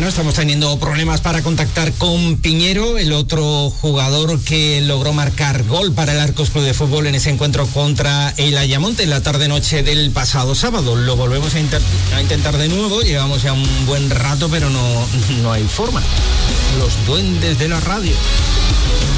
Bueno, estamos teniendo problemas para contactar con Piñero, el otro jugador que logró marcar gol para el Arcos Club de Fútbol en ese encuentro contra el Ayamonte en la tarde-noche del pasado sábado. Lo volvemos a intentar de nuevo, llevamos ya un buen rato, pero no hay forma. Los duendes de la radio.